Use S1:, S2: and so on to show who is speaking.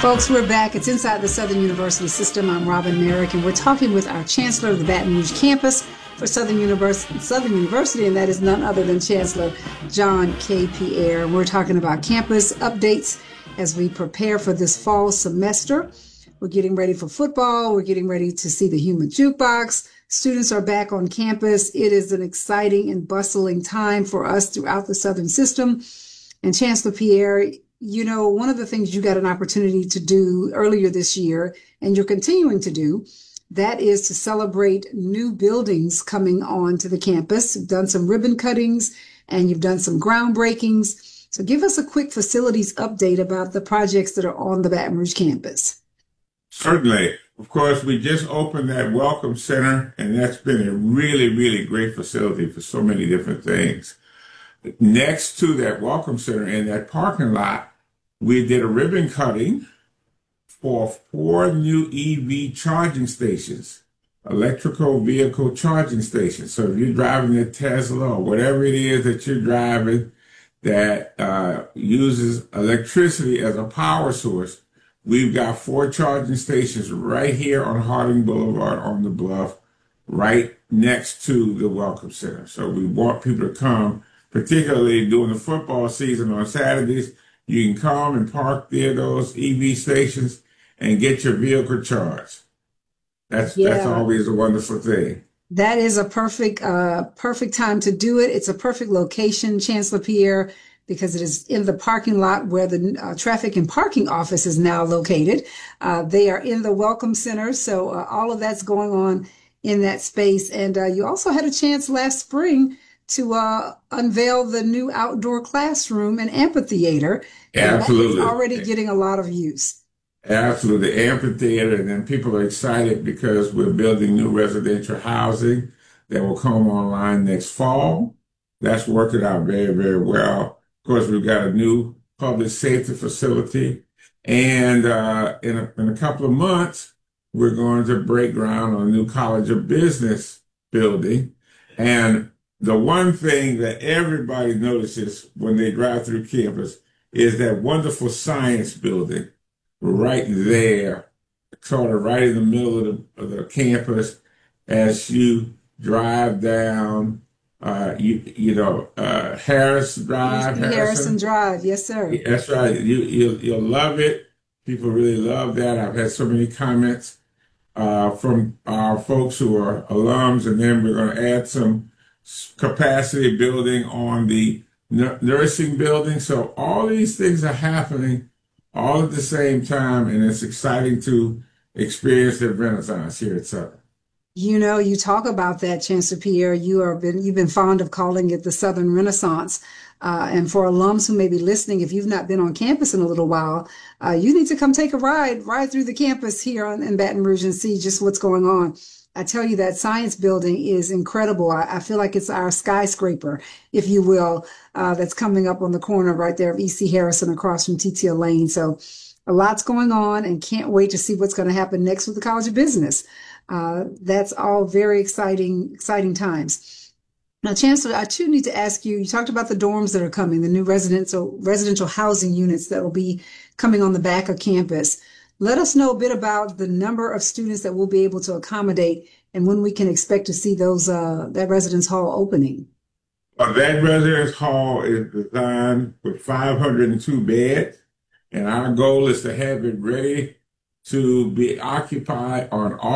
S1: Folks, we're back. It's Inside the Southern University System. I'm Robin Merrick, and we're talking with our Chancellor of the Baton Rouge campus for Southern University, and that is none other than Chancellor John K. Pierre. We're talking about campus updates as we prepare for this fall semester. We're getting ready for football. We're getting ready to see the Human Jukebox. Students are back on campus. It is an exciting and bustling time for us throughout the Southern system. And Chancellor Pierre, you know, one of the things you got an opportunity to do earlier this year, and you're continuing to do, that is to celebrate new buildings coming on to the campus. You've done some ribbon cuttings and you've done some groundbreakings. So give us a quick facilities update about the projects that are on the Baton Rouge campus.
S2: Certainly. Of course, we just opened that Welcome Center, and that's been a really, really great facility for so many different things. Next to that Welcome Center in that parking lot, we did a ribbon cutting for 4 new EV charging stations, electrical vehicle charging stations. So if you're driving a Tesla or whatever it is that you're driving that uses electricity as a power source, we've got 4 charging stations right here on Harding Boulevard on the bluff, right next to the Welcome Center. So we want people to come, particularly during the football season on Saturdays. You can come and park near those EV stations and get your vehicle charged. That's always a wonderful thing.
S1: That is a perfect time to do it. It's a perfect location, Chancellor Pierre, because it is in the parking lot where the traffic and parking office is now located. They are in the Welcome Center, so all of that's going on in that space. And you also had a chance last spring to unveil the new outdoor classroom and amphitheater.
S2: Absolutely.
S1: That is already getting a lot of use.
S2: Absolutely. Amphitheater, and then people are excited because we're building new residential housing that will come online next fall. That's working out very, very well. Of course, we've got a new public safety facility, and in a couple of months, we're going to break ground on a new College of Business building. And the one thing that everybody notices when they drive through campus is that wonderful science building right there, sort of right in the middle of the campus as you drive down, Harris Drive.
S1: Harrison Drive, yes, sir.
S2: That's right. You'll love it. People really love that. I've had so many comments from our folks who are alums, and then we're going to add some capacity building on the nursing building. So all these things are happening all at the same time, and it's exciting to experience the Renaissance here at Southern.
S1: You know, you talk about that, Chancellor Pierre. You've been fond of calling it the Southern Renaissance. And for alums who may be listening, if you've not been on campus in a little while, you need to come take a ride through the campus here in Baton Rouge and see just what's going on. I tell you, that science building is incredible. I feel like it's our skyscraper, if you will, that's coming up on the corner right there of E.C. Harrison across from TTL Lane. So a lot's going on, and can't wait to see what's going to happen next with the College of Business. That's all very exciting times. Now, Chancellor, I too need to ask you, you talked about the dorms that are coming, the new residential housing units that will be coming on the back of campus. Let us know a bit about the number of students that we'll be able to accommodate and when we can expect to see those that residence hall opening.
S2: That residence hall is designed with 502 beds, and our goal is to have it ready to be occupied on